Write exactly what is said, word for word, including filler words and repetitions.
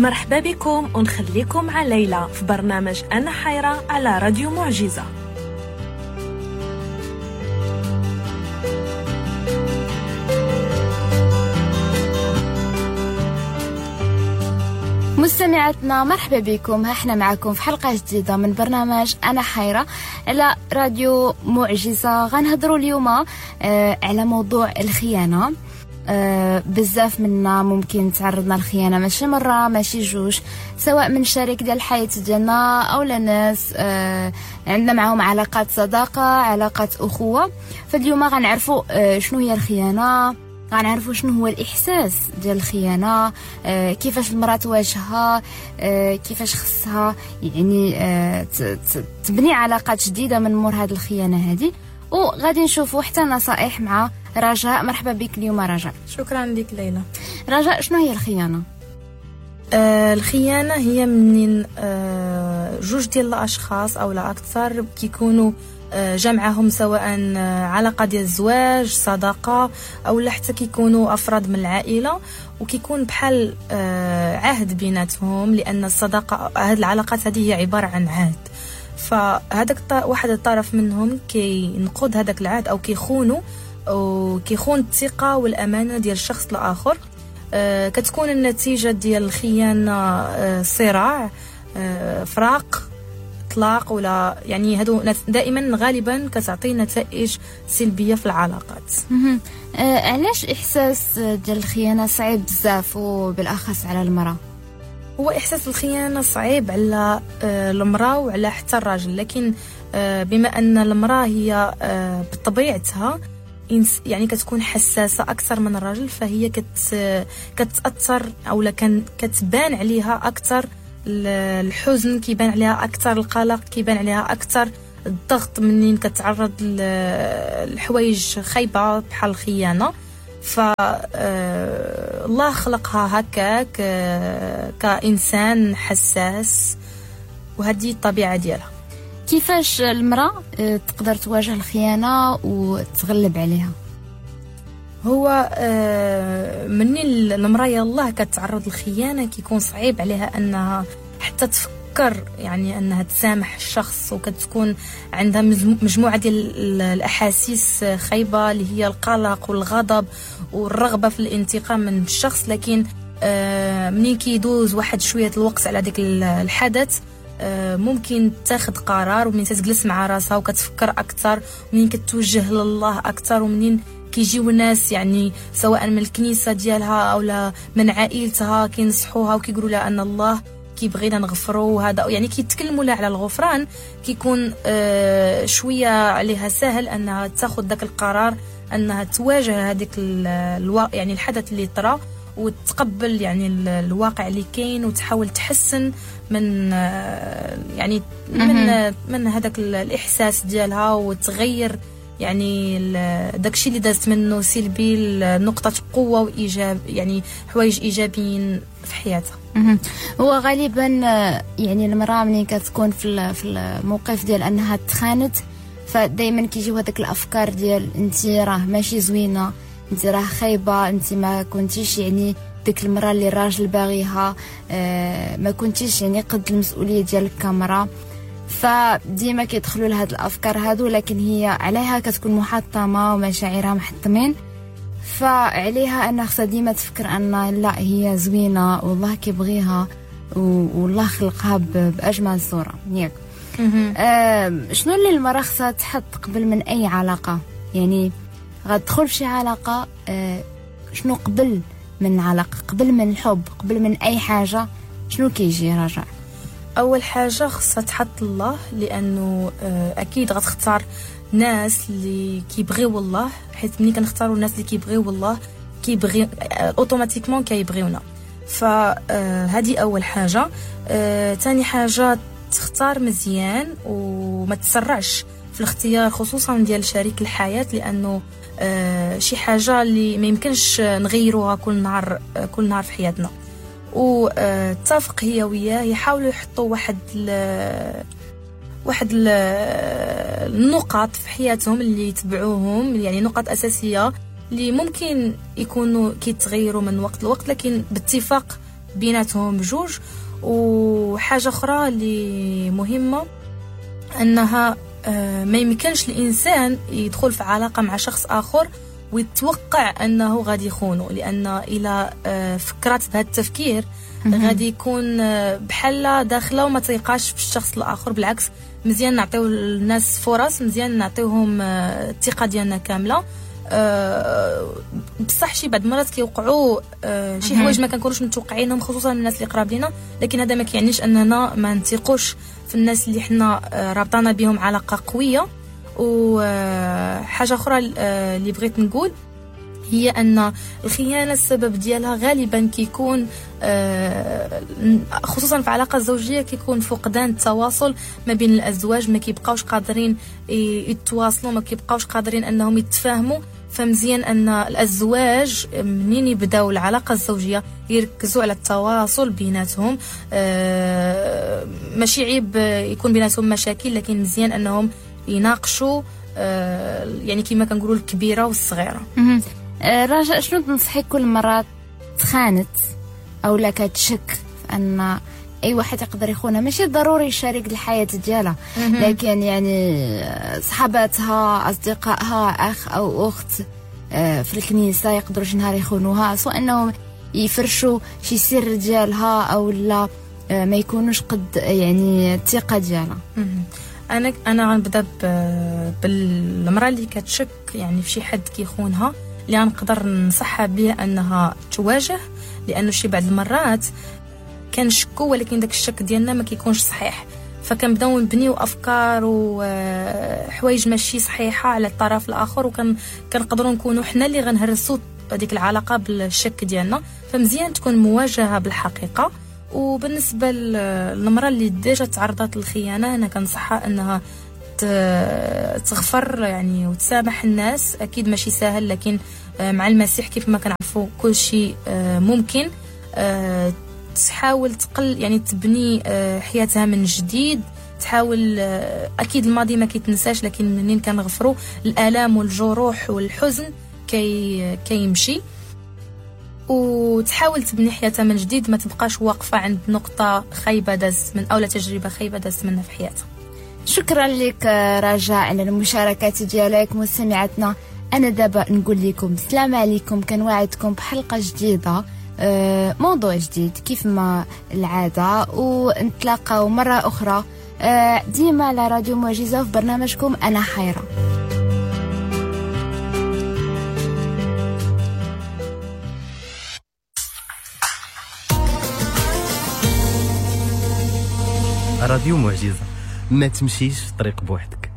مرحبا بكم ونخليكم مع ليلى في برنامج أنا حيرة على راديو معجزة. مستمعاتنا مرحبا بكم، احنا معكم في حلقة جديدة من برنامج أنا حيرة على راديو معجزة. غنهضروا اليوم آه على موضوع الخيانة. آه بزاف منا ممكن تعرضنا للخيانة، ماشي مرة ماشي جوج، سواء من شريك ديال الحياة ديالنا أو لناس آه عندنا معهم علاقات صداقة، علاقات أخوة. فاليوم غنعرفوا آه شنو هي الخيانة، غنعرفوا شنو هو الإحساس ديال الخيانة، آه كيفاش المرأة تواجهها، آه كيفاش خصها يعني آه تبني علاقات جديدة من مور هذه الخيانة هذه. وغادي نشوفوا حتى نصائح مع رجاء. مرحبا بك اليوم رجاء. شكرا لك ليلى. رجاء، شنو هي الخيانة؟ آه الخيانة هي منين آه جوج ديال الأشخاص أو لا أكثر كيكونوا آه جمعهم سواء آه علاقة ديال الزواج، صداقة، أو لا حتى كيكونوا أفراد من العائلة، وكيكون بحال آه عهد بيناتهم، لأن الصداقة هذه العلاقات هذه هي عبارة عن عهد. فهذاك واحد الطرف منهم كينقض هذاك العهد أو كيخونه وكيخون الثقة والأمانة ديال الشخص الآخر. آه كتكون النتيجة ديال الخيانة آه صراع، آه فراق، طلاق، ولا يعني هادو دائما غالبا كتعطي نتائج سلبية في العلاقات. آه علاش إحساس ديال الخيانة صعيب بزاف وبالأخص على المرأة؟ هو إحساس الخيانة صعيب على آه المرأة وعلى حتى الراجل، لكن آه بما أن المرأة هي آه بطبيعتها يعني كتكون حساسة أكثر من الرجل، فهي كت كتأثر أو كان كتبان عليها أكثر الحزن، كيبان عليها أكثر القلق، كيبان عليها أكثر الضغط منين كتعرض لحوايج خايبة بحال الخيانة. فالله خلقها هكاك كإنسان حساس، وهذه الطبيعة ديالها. كيفاش المرأة تقدر تواجه الخيانة وتغلب عليها؟ هو منين المرأة يالله كتعرض للخيانة كيكون صعيب عليها أنها حتى تفكر يعني أنها تسامح الشخص، وكتكون عندها مجموعة ديال الأحاسيس خايبة اللي هي القلق والغضب والرغبة في الانتقام من الشخص. لكن منين كيدوز واحد شوية الوقت على ذلك الحدث ممكن تاخد قرار، ومنين تجلس مع راسها وكتفكر أكثر، ومنين كتوجه لله أكثر، ومنين كيجيو ناس يعني سواء من الكنيسة ديالها أو لا من عائلتها كينصحوها وكيقولوا لها أن الله كيبغينا نغفروا، وهذا يعني كيتكلموا لها على الغفران، كيكون آه شوية عليها سهل أنها تاخد ذاك القرار أنها تواجه هذيك الوا يعني الحدث اللي طرا، وتقبل يعني الواقع اللي كاين، وتحاول تحسن من يعني من من هذاك الإحساس ديالها، وتغير يعني داكشي اللي دازت منه سلبي لنقطة قوة وإيجاب، يعني حوايج إيجابيين في حياتها. هو غالبا يعني المرأة ملي كتكون في في الموقف ديال أنها تخانت، فدايما كيجيو هذاك الأفكار ديال أنت راه ماشي زوينة، انت راه خايبه، انت ما كنتيش يعني ديك المراه اللي الراجل باغيها، آه ما كنتيش يعني قد المسؤوليه ديالك كامراه. فديما كيدخلوا لهاد الافكار هادو، لكن هي عليها كتكون محطمه ومشاعرها محطمين، فعليها انها خصها ديما تفكر ان لا هي زوينه والله كيبغيها والله خلقها باجمل صوره ياك. آه شنو اللي المراه خصها تحط قبل من اي علاقه؟ يعني غتدخل في شي علاقة، آه شنو قبل من علاقة، قبل من الحب، قبل من أي حاجة، شنو كيجي رجاء؟ أول حاجة خصها تحط الله، لأنه آه أكيد غتختار ناس اللي كيبغيو الله، حيث ملي كنختاروا الناس اللي كيبغيو الله كيبغي آه أوتوماتيكمون كيبغيونا. فهذه آه أول حاجة. آه تاني حاجة تختار مزيان وما تسرعش في الاختيار، خصوصا ديال شريك الحياة، لأنه آه شي حاجة اللي ما يمكنش نغيروها كل نهار آه كل نهار في حياتنا. واتفق هي وياه يحاولوا يحطوا واحد ل... واحد ل... النقاط في حياتهم اللي يتبعوهم، يعني نقاط أساسية اللي ممكن يكونوا كيتغيروا من وقت لوقت، لكن باتفاق بيناتهم بجوج. وحاجه اخرى اللي مهمه انها ما يمكنش الانسان يدخل في علاقه مع شخص اخر ويتوقع انه غادي يخونه، لان الى فكرت بهذا التفكير غادي يكون بحال داخله وما تيقاش في الشخص الاخر. بالعكس مزيان نعطيو الناس فرص، مزيان نعطيوهم الثقه ديالنا كامله. أه بصح شي بعض المرات كيوقعوا أه شي حوايج ما كنكونوش متوقعينهم، خصوصا الناس اللي قراب لينا، لكن هذا ما كيعنيش اننا ما نثقوش في الناس اللي حنا أه رابطانا بهم علاقه قويه. وحاجه اخرى أه اللي بغيت نقول هي ان الخيانه السبب ديالها غالبا كيكون أه خصوصا في علاقه زوجيه كيكون فقدان التواصل ما بين الازواج، ما كيبقاوش قادرين يتواصلوا، ما كيبقاوش قادرين انهم يتفاهموا. فمزيان ان الازواج منين يبداو العلاقه الزوجيه يركزوا على التواصل بيناتهم. أه ماشي عيب يكون بيناتهم مشاكل، لكن مزيان انهم يناقشوا أه يعني كما كنقولوا الكبيره والصغيره. رجاء شنو تنصحي كل مرة تخانت او لا كتشك ان اي واحد يقدر يخونها؟ ماشي ضروري يشارك الحياه ديالها، لكن يعني صحاباتها اصدقائها اخ او اخت في الكنيسه يقدروا شي نهار يخونوها، سواء انهم يفرشوا شي سر ديالها او لا ما يكونوش قد يعني الثقه ديالها. انا انا غنبدا بالمراه اللي كتشك يعني في شي حد كيخونها، اللي غنقدر نصحها بها انها تواجه، لانه شي بعض المرات كنشكو ولكن داك الشك ديالنا ما كيكونش صحيح، فكنبداو نبنيو افكار وحوايج ماشي صحيحه على الطرف الاخر، وكنقدروا نكونوا حنا اللي غنهرسوا هذيك العلاقه بالشك ديالنا. فمزيان تكون مواجهه بالحقيقه. وبالنسبه للمراه اللي ديجا تعرضت للخيانه، انا كنصحها انها تغفر يعني وتسامح الناس. اكيد ماشي سهل، لكن مع المسيح كيف ما كنعرفوا كل شيء ممكن. تحاول تقل يعني تبني حياتها من جديد، تحاول اكيد الماضي ما كيتنساش، لكن منين كنغفروا الالام والجروح والحزن كي كيمشي، وتحاول تبني حياتها من جديد، ما تبقاش واقفه عند نقطه خايبه دازت من اولا تجربه خايبه دازت منها في حياتها. شكرا لك رجاء على المشاركات ديالك. مستمعاتنا انا دابا نقول لكم السلام عليكم، كنوعدكم بحلقه جديده، موضوع جديد كيف ما العاده، ونتلاقاو مره اخرى ديما على راديو معجزه في برنامجكم انا حيره. راديو معجزه، ما تمشيش في طريق بوحدك.